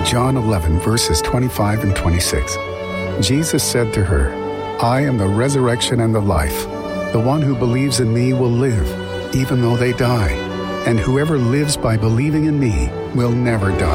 John 11, verses 25 and 26. Jesus said to her, I am the resurrection and the life. The one who believes in me will live, even though they die. And whoever lives by believing in me will never die.